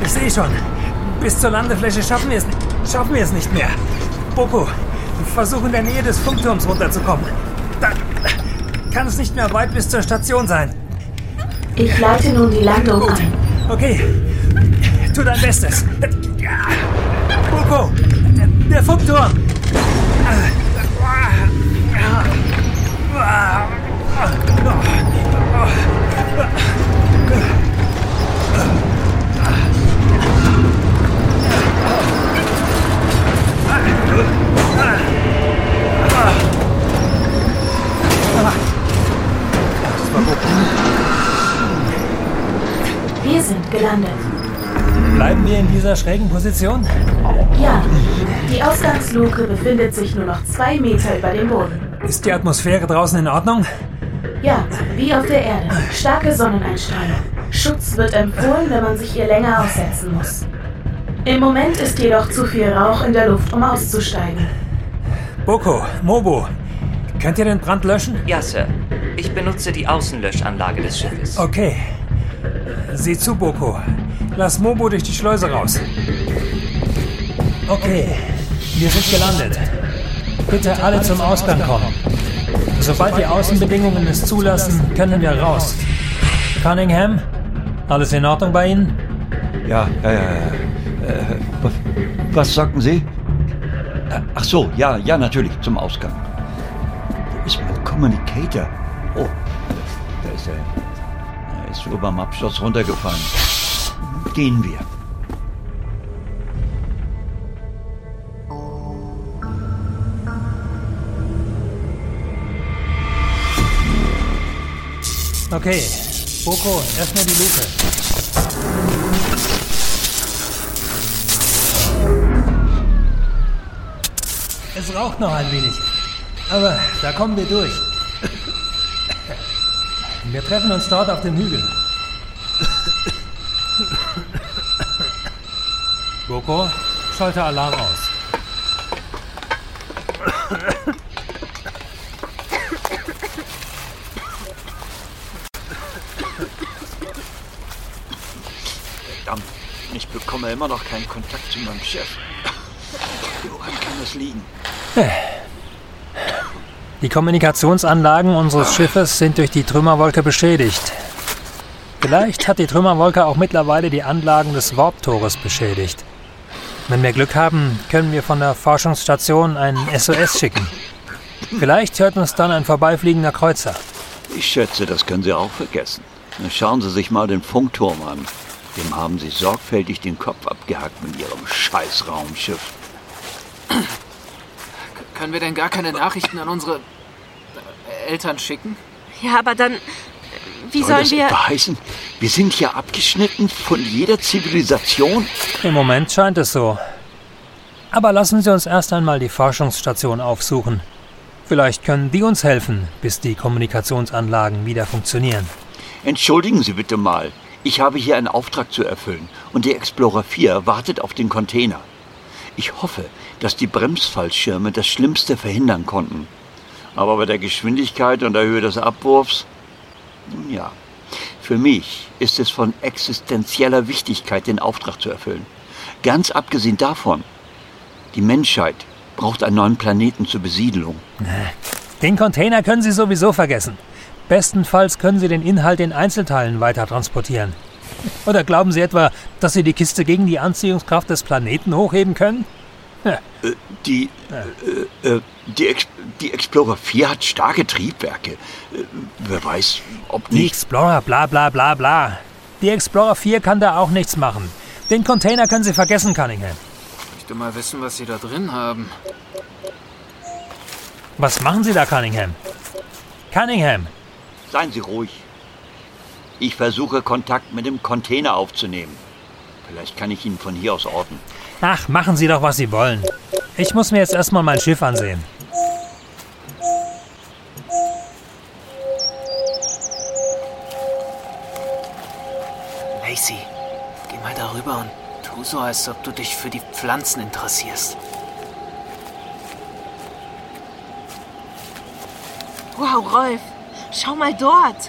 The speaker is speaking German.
Ich sehe schon. Bis zur Landefläche schaffen wir es nicht mehr. Boko, versuch in der Nähe des Funkturms runterzukommen. Da kann es nicht mehr weit bis zur Station sein. Ich leite nun die Landung Gut. ein. Okay, tu dein Bestes. Boko, der Funkturm. Wir sind gelandet. Bleiben wir in dieser schrägen Position? Ja, die Ausgangsluke befindet sich nur noch 2 Meter über dem Boden. Ist die Atmosphäre draußen in Ordnung? Ja, wie auf der Erde. Starke Sonneneinstrahlung. Schutz wird empfohlen, wenn man sich ihr länger aussetzen muss. Im Moment ist jedoch zu viel Rauch in der Luft, um auszusteigen. Boko, Mobo, könnt ihr den Brand löschen? Ja, Sir. Ich benutze die Außenlöschanlage des Schiffes. Okay. Sieh zu, Boko. Lass Mobo durch die Schleuse raus. Okay, wir sind gelandet. Bitte alle zum Ausgang kommen. Sobald die Außenbedingungen es zulassen, können wir raus. Cunningham, alles in Ordnung bei Ihnen? Ja. Was sagten Sie? Ach so, ja, natürlich, zum Ausgang. Wo ist mein Communicator? Oh, da ist er. Er ist nur beim Absturz runtergefallen. Gehen wir. Okay, Boko, öffne die Luke. Es raucht noch ein wenig, aber da kommen wir durch. Wir treffen uns dort auf dem Hügel. Boko, schalte Alarm aus. Verdammt, ich bekomme immer noch keinen Kontakt zu meinem Chef. Woran kann das liegen? Die Kommunikationsanlagen unseres Schiffes sind durch die Trümmerwolke beschädigt. Vielleicht hat die Trümmerwolke auch mittlerweile die Anlagen des Warp-Tores beschädigt. Wenn wir Glück haben, können wir von der Forschungsstation einen SOS schicken. Vielleicht hört uns dann ein vorbeifliegender Kreuzer. Ich schätze, das können Sie auch vergessen. Schauen Sie sich mal den Funkturm an. Dem haben Sie sorgfältig den Kopf abgehackt mit Ihrem scheiß Raumschiff. Können wir denn gar keine Nachrichten an unsere Eltern schicken? Ja, aber dann... Wie Soll sollen das wir... etwa heißen, wir sind hier abgeschnitten von jeder Zivilisation? Im Moment scheint es so. Aber lassen Sie uns erst einmal die Forschungsstation aufsuchen. Vielleicht können die uns helfen, bis die Kommunikationsanlagen wieder funktionieren. Entschuldigen Sie bitte mal. Ich habe hier einen Auftrag zu erfüllen und der Explorer 4 wartet auf den Container. Ich hoffe, dass die Bremsfallschirme das Schlimmste verhindern konnten. Aber bei der Geschwindigkeit und der Höhe des Abwurfs... Nun ja, für mich ist es von existenzieller Wichtigkeit, den Auftrag zu erfüllen. Ganz abgesehen davon, die Menschheit braucht einen neuen Planeten zur Besiedelung. Den Container können Sie sowieso vergessen. Bestenfalls können Sie den Inhalt in Einzelteilen weiter transportieren. Oder glauben Sie etwa, dass Sie die Kiste gegen die Anziehungskraft des Planeten hochheben können? Ja. Die Explorer 4 hat starke Triebwerke. Wer weiß, ob Die nicht... Explorer, bla bla bla bla. Die Explorer 4 kann da auch nichts machen. Den Container können Sie vergessen, Cunningham. Ich möchte mal wissen, was Sie da drin haben. Was machen Sie da, Cunningham? Cunningham! Seien Sie ruhig. Ich versuche, Kontakt mit dem Container aufzunehmen. Vielleicht kann ich ihn von hier aus orten. Ach, machen Sie doch, was Sie wollen. Ich muss mir jetzt erstmal mein Schiff ansehen. Lacey, geh mal darüber und tu so, als ob du dich für die Pflanzen interessierst. Wow, Rolf, schau mal dort.